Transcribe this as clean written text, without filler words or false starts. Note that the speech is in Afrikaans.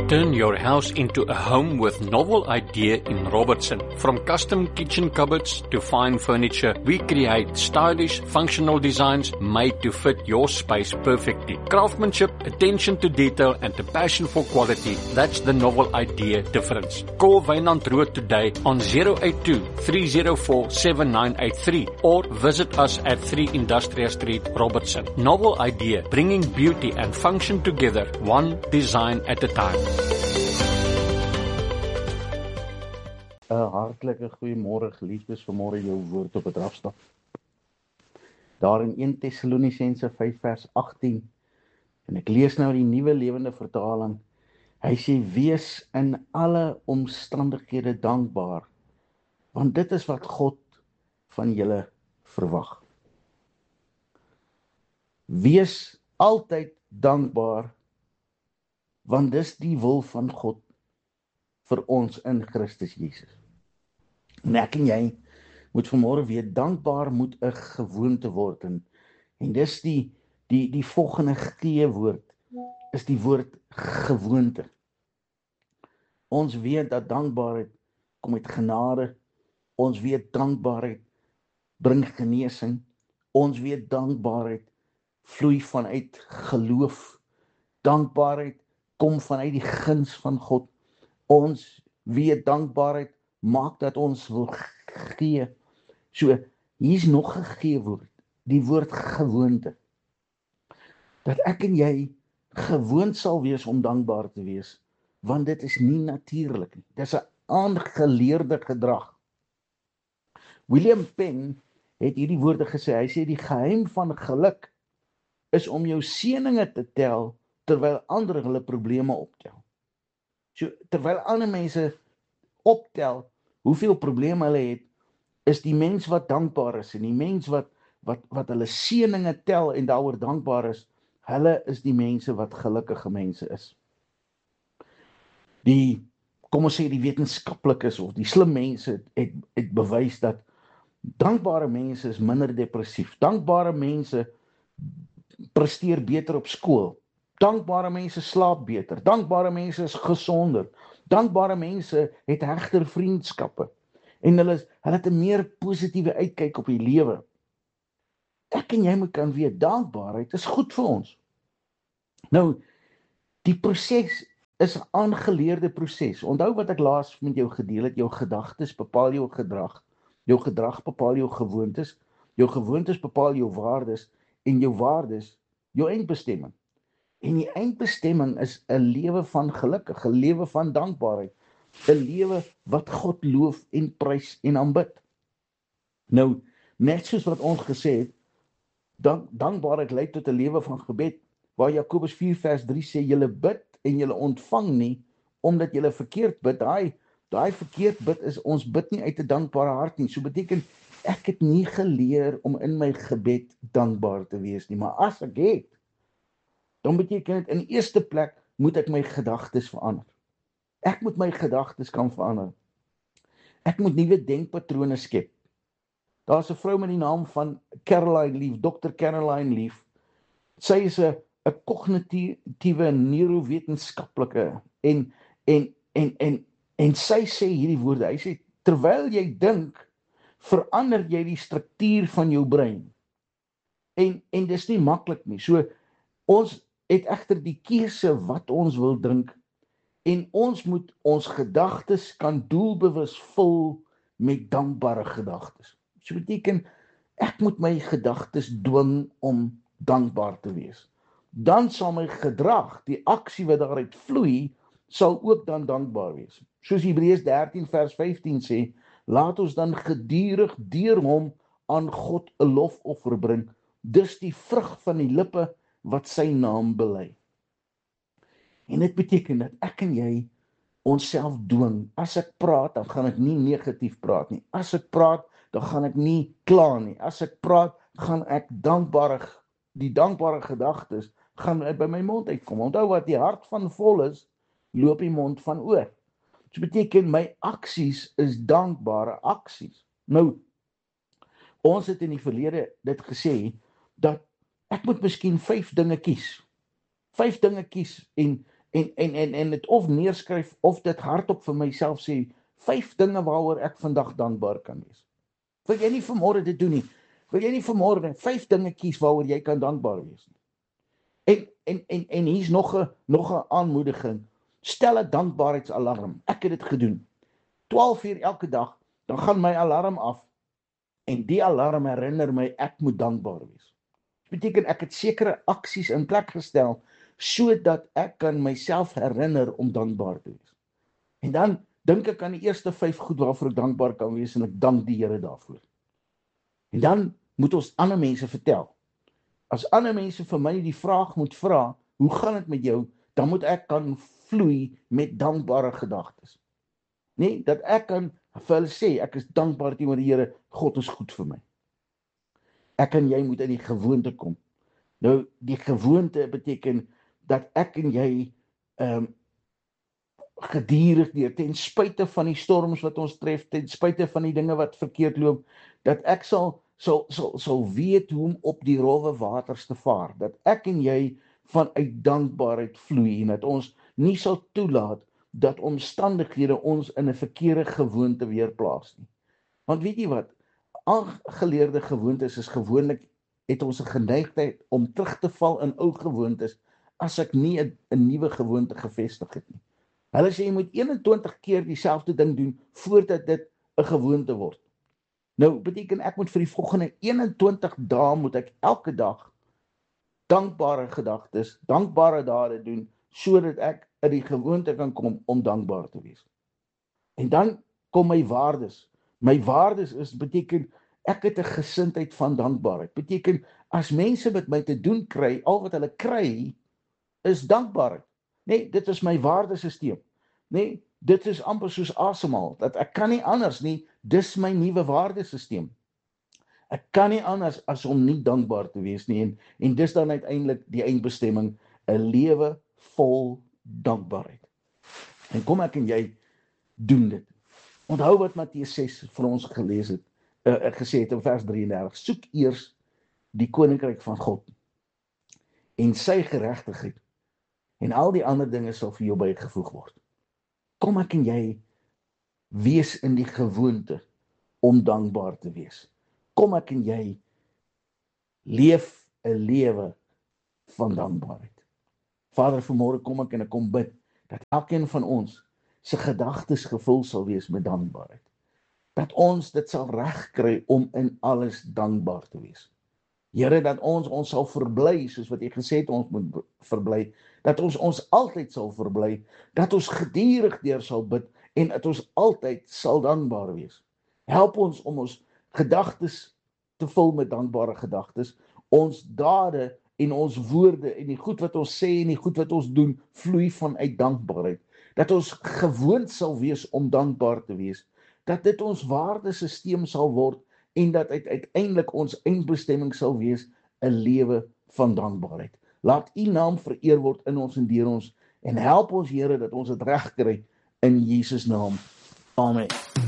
Turn your house into a home with novel idea in Robertson. From custom kitchen cupboards to fine furniture, we create stylish, functional designs made to fit your space perfectly. Craftsmanship, attention to detail and a passion for quality, that's the novel idea difference. Call Wynand Rood today on 082-304-7983 or visit us at 3 Industrial Street, Robertson. Novel idea, bringing beauty and function together, one design at a time. Hartlike goeiemôre geliefdes, vanmôre jou woord op het afstap. Daar in 1 Tessalonisense 5 vers 18, en ek lees nou die nuwe lewende vertaling, hy sê, wees in alle omstandighede dankbaar, want dit is wat God van julle verwag. Wees altyd dankbaar, want dis die wil van God vir ons in Christus Jesus. En ek en jy moet vanmôre weet, dankbaar moet 'n gewoonte word, en dis die volgende G-woord, is die woord gewoonte. Ons weet dat dankbaarheid kom met genade, ons weet dankbaarheid bring genesing, ons weet dankbaarheid vloei vanuit geloof, dankbaarheid kom vanuit die guns van God, ons weet dankbaarheid maak dat ons wil gee. So, hier's nog 'n G-woord, die woord gewoonte. Dat ek en jy gewoond sal wees om dankbaar te wees, want dit is nie natuurlik nie. Dis 'n aangeleerde gedrag. William Penn het hierdie woorde gesê, hy sê die geheim van geluk is om jou seëninge te tel, terwyl ander hulle probleme optel. So, terwyl ander mense optel, hoeveel probleme hulle het, is die mens wat dankbaar is, en die mens wat hulle seëninge tel en daaroor dankbaar is, hulle is die mense wat gelukkige mense is. Kom ons sê die wetenskaplikes of die slim mense het bewys dat dankbare mense is minder depressief, dankbare mense presteer beter op skool, dankbare mense slaap beter, dankbare mense is gesonder, dankbare mense het hegter vriendskappe, en hulle het 'n meer positiewe uitkyk op die lewe. Ek en jy moet kan weet, dankbaarheid is goed vir ons. Nou, die proses is 'n aangeleerde proses. Onthou wat ek laas met jou gedeel het, jou gedagtes bepaal jou gedrag bepaal jou gewoontes bepaal jou waardes, en jou waardes jou eindbestemming. En die eindbestemming is 'n lewe van geluk, 'n lewe van dankbaarheid, 'n lewe wat God loof en prys en aanbid. Nou, net soos wat ons gesê het, dankbaarheid lei tot 'n lewe van gebed, waar Jakobus 4 vers 3 sê, julle bid en julle ontvang nie, omdat julle verkeerd bid. Daai verkeerd bid is, ons bid nie uit 'n dankbare hart nie. So beteken, ek het nie geleer om in my gebed dankbaar te wees nie, maar as ek het, dan beteken dit, in die eerste plek, moet ek my gedagtes verander. Ek moet my gedagtes kan verander. Ek moet nuwe denkpatrone skep. Daar's 'n vrou met die naam van Caroline Leaf, Dr. Caroline Leaf. Sy is 'n kognitiewe neurowetenskaplike, en sy sê hierdie woorde, hy sê, terwyl jy dink, verander jy die struktuur van jou brein. En dis nie maklik nie. So, ons het egter die keuse wat ons wil dink, en ons moet ons gedagtes kan doelbewus vul met dankbare gedagtes. So beteken, ek moet my gedagtes dwing om dankbaar te wees. Dan sal my gedrag, die aksie wat daaruit vloei, sal ook dan dankbaar wees. Soos Hebreërs 13 vers 15 sê, laat ons dan gedurig deur hom aan God 'n lofoffer bring, dis die vrug van die lippe wat sy naam bely. En dit beteken dat ek en jy onsself dwing. As ek praat, dan gaan ek nie negatief praat nie. As ek praat, dan gaan ek nie kla nie. As ek praat, gaan ek die dankbare gedagtes gaan by my mond uitkom. Onthou wat die hart van vol is, loop die mond van oor. So beteken, my aksies is dankbare aksies. Nou, ons het in die verlede dit gesê, dat ek moet miskien 5 dinge kies. 5 dinge kies, en en dit of neerskryf, of dit hardop vir myself sê, 5 dinge waaroor ek vandag dankbaar kan wees. Wil jy nie vanmôre dit doen nie? Wil jy nie vanmôre 5 dinge kies waaroor jy kan dankbaar wees nie? En hier's nog 'n aanmoediging. Stel 'n dankbaarheidsalarm. Ek het dit gedoen. 12 uur elke dag, dan gaan my alarm af, en die alarm herinner my, ek moet dankbaar wees. Dit beteken, ek het sekere aksies in plek gestel, sodat ek kan myself herinner om dankbaar te wees. En dan dink ek aan die eerste 5 goed waarvoor ek dankbaar kan wees, en ek dank die Here daarvoor. En dan moet ons ander mense vertel. As ander mense vir my die vraag moet vra, hoe gaan dit met jou, dan moet ek kan vloei met dankbare gedagtes. Nee, dat ek kan vir hulle sê, ek is dankbaar teenoor die Here, God is goed vir my. Ek en jy moet in die gewoonte kom. Nou, die gewoonte beteken dat ek en jy gedurig deur, ten spyte van die storms wat ons tref, ten spyte van die dinge wat verkeerd loop, dat ek sal weet hoe om op die rowwe waters te vaar, dat ek en jy vanuit dankbaarheid vloei, en dat ons nie sal toelaat dat omstandighede ons in 'n verkeerde gewoonte weer plaas nie. Want weet jy wat, aangeleerde gewoontes is gewoonlik, het ons 'n geneigtheid om terug te val in ou gewoontes, as ek nie 'n nuwe gewoonte gevestig het nie. Hulle sê jy moet 21 keer dieselfde ding doen, voordat dit 'n gewoonte word. Nou, beteken ek moet vir die volgende 21 dae, moet ek elke dag dankbare gedagtes, dankbare dade doen, sodat ek in die gewoonte kan kom om dankbaar te wees. En dan kom my waardes. My waardes beteken, ek het 'n gesindheid van dankbaarheid. Beteken, as mense met my te doen kry, al wat hulle kry, is dankbaarheid. Nee, dit is my waardesisteem. Nee, dit is amper soos asemhaal, dat ek kan nie anders nie, dis my nuwe waardesisteem. Ek kan nie anders as om nie dankbaar te wees nie, en dis dan uiteindelik die eindbestemming, 'n lewe vol dankbaarheid. En kom ek en jy doen dit. Onthou wat Matteus 6 vir ons gelees het, gesê het in vers 33, soek eers die koninkryk van God en sy geregtigheid, en al die ander dinge sal vir jou bygevoeg word. Kom ek en jy wees in die gewoonte om dankbaar te wees. Kom ek en jy leef 'n lewe van dankbaarheid. Vader, vanmôre kom ek en ek kom bid, dat elkeen van ons se gedagtes gevul sal wees met dankbaarheid. Dat ons dit sal regkry om in alles dankbaar te wees. Here, dat ons sal verbly, soos wat U gesê het ons moet verbly, dat ons altyd sal verbly, dat ons gedurig deur sal bid, en dat ons altyd sal dankbaar wees. Help ons om ons gedagtes te vul met dankbare gedagtes, ons dade en ons woorde, en die goed wat ons sê, en die goed wat ons doen, vloei vanuit dankbaarheid. Dat ons gewoond sal wees om dankbaar te wees, dat dit ons waardesisteem sal word, en dat uiteindelik ons eindbestemming sal wees, 'n lewe van dankbaarheid. Laat U naam vereer word in ons en deur ons, en help ons, Here, dat ons dit reg kry, in Jesus naam. Amen.